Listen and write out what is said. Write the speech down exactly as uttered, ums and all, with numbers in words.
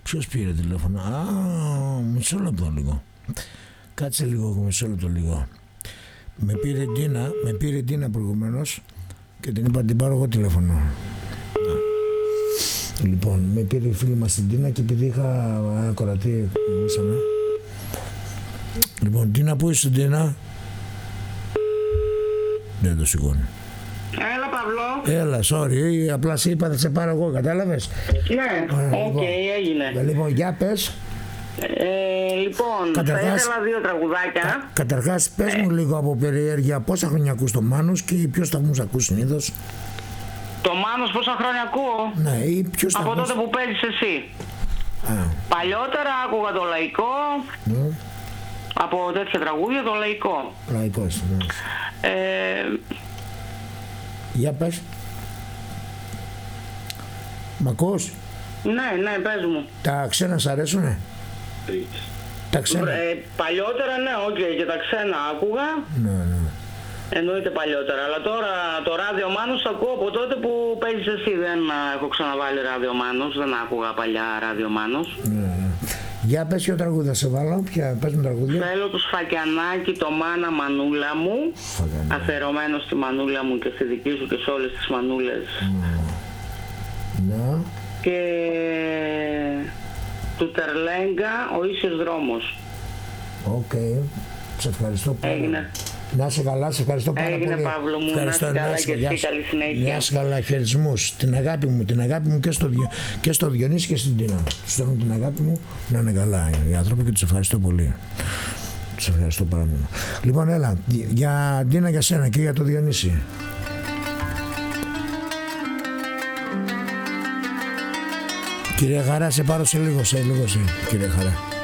Ποιος πήρε τηλέφωνο? Α, μισό λεπτό λίγο. Κάτσε λίγο, μισό λεπτό λίγο. Με πήρε η Ντίνα, με πήρε η Ντίνα προηγουμένως και την είπα την πάρω εγώ τηλέφωνο. Λοιπόν, με πήρε η φίλη μας την Ντίνα και επειδή είχα κορατή, μιλήσαμε. Λοιπόν, Ντίνα, πού είσαι Ντίνα? Δεν το σηκώνει. Έλα Παυλό. Έλα, sorry, απλά σε είπα θα σε πάρω εγώ, κατάλαβες? Ναι, οκ, λοιπόν, έγινε. Λοιπόν, για πες. Ε, λοιπόν, Καταρχάς, θα ήθελα δύο τραγουδάκια. Κα, καταρχάς, πες μου λίγο από περιέργεια πόσα χρόνια ακούς το Μάνος και ποιος σταθμούς ακούς συνήθως? Το Μάνος πόσα χρόνια ακούω? Ναι, ή ποιος Από σταθμούς... τότε που παίζεις εσύ. Α. Παλιότερα άκουγα το Λαϊκό. Ναι. Από τέτοια τραγούδια το Λαϊκό. Λαϊκός, ναι. Ε, Για πες. Μ' ακούς? ναι, ναι, πες μου. Τα ξένα σ' αρέσουνε? Τα ξένα. Ε, παλιότερα ναι, οκ, okay, και τα ξένα άκουγα. Ναι, ναι. Εννοείται παλιότερα. Αλλά τώρα το ράδιο Μάνος το ακούω από τότε που παίζεις εσύ. Δεν α, έχω ξαναβάλει ράδιο Μάνος. Δεν άκουγα παλιά ράδιο Μάνος. Ναι, ναι. Για πες ποιο τραγούδι θα σε βάλω. Ποια, πες μου τραγούδια. Θέλω του Σφακιανάκη το Μάνα Μανούλα μου. Σφακιανάκη. Αφιερωμένο στη μανούλα μου και στη δική σου και σε όλες τις μανούλες. Ναι. Και του Τερλέγκα ο ίσιος δρόμος. Οκ. Okay. Σε ευχαριστώ πολύ. Έγινε. Να είσαι καλά, σε ευχαριστώ πάρα Έγινε, πολύ. Παύλο μου, ευχαριστώ, να είσαι καλά και εσύ, καλή συνέχεια. Γεια σας, καλά, χαιρισμούς. Την αγάπη μου, την αγάπη μου και στο, και στο Διονύση και στην Τίνα. Τους στέλνω την αγάπη μου, να είναι καλά οι άνθρωποι και τους ευχαριστώ πολύ. Τους ευχαριστώ πάρα πολύ. Λοιπόν, έλα, για Τίνα, για σένα και για το Διονύση. Κύριε Χαρά, σε πάρω σε λίγο, σε λίγο, σε, κύριε Χαρά.